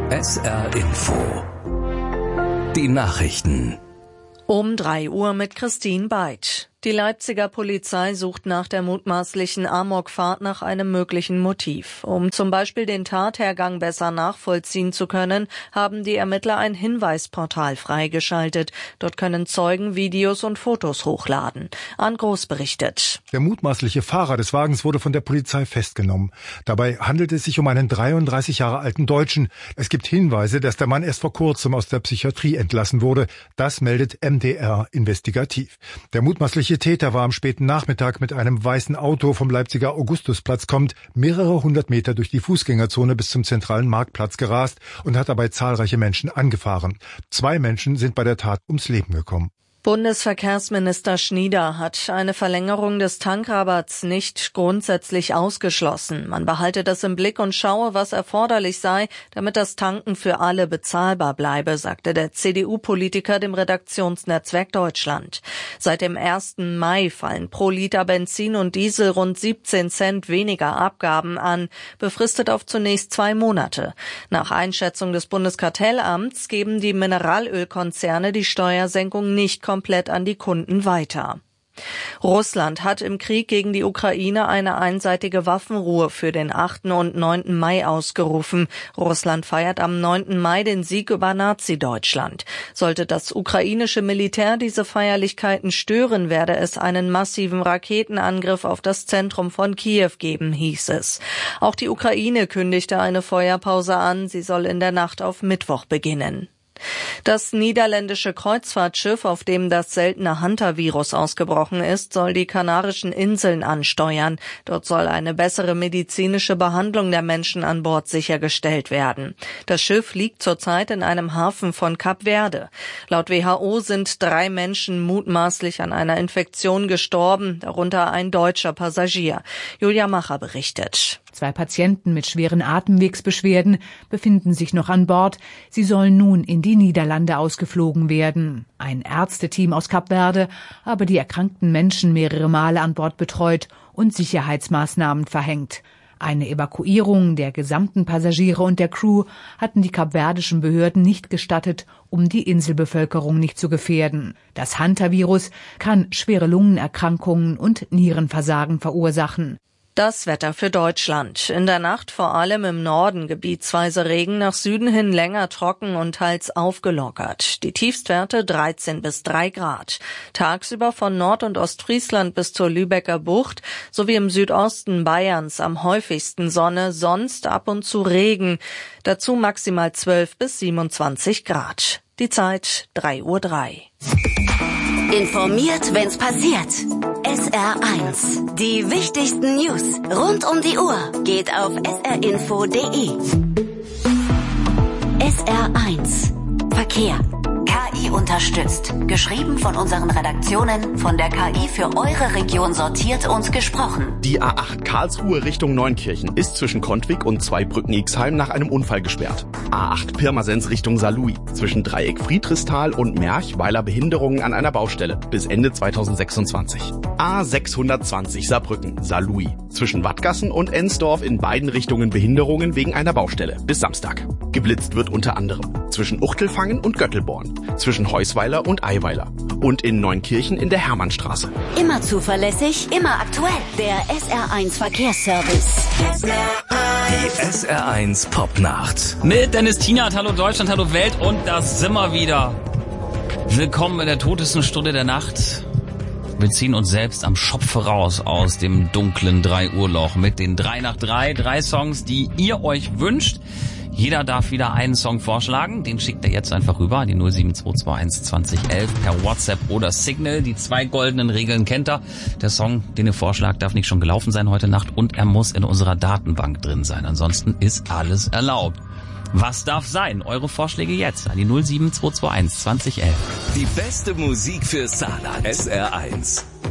SR Info. Die Nachrichten. Um 3 Uhr mit Christine Beitsch. Die Leipziger Polizei sucht nach der mutmaßlichen Amokfahrt nach einem möglichen Motiv. Um zum Beispiel den Tathergang besser nachvollziehen zu können, haben die Ermittler ein Hinweisportal freigeschaltet. Dort können Zeugen Videos und Fotos hochladen. Arndt Groß berichtet. Der mutmaßliche Fahrer des Wagens wurde von der Polizei festgenommen. Dabei handelt es sich um einen 33 Jahre alten Deutschen. Es gibt Hinweise, dass der Mann erst vor kurzem aus der Psychiatrie entlassen wurde. Das meldet MDR investigativ. Der mutmaßliche Täter war am späten Nachmittag mit einem weißen Auto vom Leipziger Augustusplatz kommend mehrere hundert Meter durch die Fußgängerzone bis zum zentralen Marktplatz gerast und hat dabei zahlreiche Menschen angefahren. 2 Menschen sind bei der Tat ums Leben gekommen. Bundesverkehrsminister Schnieder hat eine Verlängerung des Tankrabatts nicht grundsätzlich ausgeschlossen. Man behalte das im Blick und schaue, was erforderlich sei, damit das Tanken für alle bezahlbar bleibe, sagte der CDU-Politiker dem Redaktionsnetzwerk Deutschland. Seit dem 1. Mai fallen pro Liter Benzin und Diesel rund 17 Cent weniger Abgaben an, befristet auf zunächst 2 Monate. Nach Einschätzung des Bundeskartellamts geben die Mineralölkonzerne die Steuersenkung nicht komplett an die Kunden weiter. Russland hat im Krieg gegen die Ukraine eine einseitige Waffenruhe für den 8. und 9. Mai ausgerufen. Russland feiert am 9. Mai den Sieg über Nazi-Deutschland. Sollte das ukrainische Militär diese Feierlichkeiten stören, werde es einen massiven Raketenangriff auf das Zentrum von Kiew geben, hieß es. Auch die Ukraine kündigte eine Feuerpause an. Sie soll in der Nacht auf Mittwoch beginnen. Das niederländische Kreuzfahrtschiff, auf dem das seltene Hantavirus ausgebrochen ist, soll die Kanarischen Inseln ansteuern. Dort soll eine bessere medizinische Behandlung der Menschen an Bord sichergestellt werden. Das Schiff liegt zurzeit in einem Hafen von Kap Verde. Laut WHO sind 3 Menschen mutmaßlich an einer Infektion gestorben, darunter ein deutscher Passagier. Julia Macher berichtet. 2 Patienten mit schweren Atemwegsbeschwerden befinden sich noch an Bord. Sie sollen nun in die Niederlande ausgeflogen werden. Ein Ärzteteam aus Kap Verde habe die erkrankten Menschen mehrere Male an Bord betreut und Sicherheitsmaßnahmen verhängt. Eine Evakuierung der gesamten Passagiere und der Crew hatten die kapverdischen Behörden nicht gestattet, um die Inselbevölkerung nicht zu gefährden. Das Hantavirus kann schwere Lungenerkrankungen und Nierenversagen verursachen. Das Wetter für Deutschland. In der Nacht vor allem im Norden gebietsweise Regen, nach Süden hin länger trocken und teils aufgelockert. Die Tiefstwerte 13 bis 3 Grad. Tagsüber von Nord- und Ostfriesland bis zur Lübecker Bucht sowie im Südosten Bayerns am häufigsten Sonne, sonst ab und zu Regen. Dazu maximal 12 bis 27 Grad. Die Zeit 3:03 Uhr. Informiert, wenn's passiert. SR1. Die wichtigsten News rund um die Uhr geht auf srinfo.de. SR1. Verkehr. KI unterstützt. Geschrieben von unseren Redaktionen, von der KI für eure Region sortiert und gesprochen. Die A8 Karlsruhe Richtung Neunkirchen ist zwischen Kontwig und Zweibrücken-Ixheim nach einem Unfall gesperrt. A8 Pirmasens Richtung Saarlouis zwischen Dreieck Friedrichsthal und Merch, weiler Behinderungen an einer Baustelle bis Ende 2026. A620 Saarbrücken, Saarlouis zwischen Wattgassen und Ensdorf in beiden Richtungen Behinderungen wegen einer Baustelle bis Samstag. Geblitzt wird unter anderem zwischen Uchtelfangen und Göttelborn, zwischen Heusweiler und Eiweiler und in Neunkirchen in der Hermannstraße. Immer zuverlässig, immer aktuell. Der SR1 Verkehrsservice. Die SR1 Popnacht. Mit Dennis Tienert, hallo Deutschland, hallo Welt und das sind wir wieder. Willkommen in der totesten Stunde der Nacht. Wir ziehen uns selbst am Schopfe raus aus dem dunklen 3-Uhr-Loch mit den 3 nach 3, 3 Songs, die ihr euch wünscht. Jeder darf wieder einen Song vorschlagen, den schickt er jetzt einfach rüber an die 07221 2011 per WhatsApp oder Signal. Die 2 goldenen Regeln kennt er. Der Song, den ihr vorschlagt, darf nicht schon gelaufen sein heute Nacht und er muss in unserer Datenbank drin sein. Ansonsten ist alles erlaubt. Was darf sein? Eure Vorschläge jetzt an die 07221 2011. Die beste Musik für Saarland. SR1.